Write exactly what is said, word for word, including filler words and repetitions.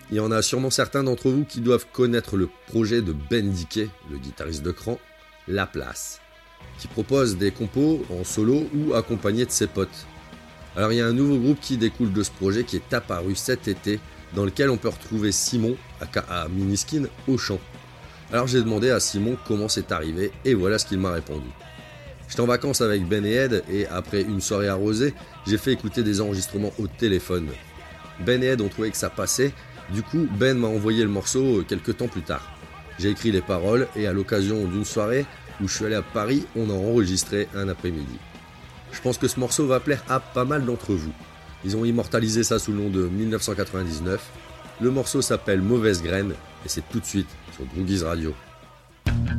Il y en a sûrement certains d'entre vous qui doivent connaître le projet de Ben Dickey, le guitariste de Cran, La Place, qui propose des compos en solo ou accompagné de ses potes. Alors il y a un nouveau groupe qui découle de ce projet qui est apparu cet été, dans lequel on peut retrouver Simon, aka Miniskin, au chant. Alors j'ai demandé à Simon comment c'est arrivé et voilà ce qu'il m'a répondu. J'étais en vacances avec Ben et Ed et après une soirée arrosée, j'ai fait écouter des enregistrements au téléphone. Ben et Ed ont trouvé que ça passait, du coup Ben m'a envoyé le morceau quelques temps plus tard. J'ai écrit les paroles et à l'occasion d'une soirée où je suis allé à Paris, on a enregistré un après-midi. Je pense que ce morceau va plaire à pas mal d'entre vous. Ils ont immortalisé ça sous le nom de dix-neuf cent quatre-vingt-dix-neuf. Le morceau s'appelle Mauvaise Graine et c'est tout de suite sur Droogies Radio.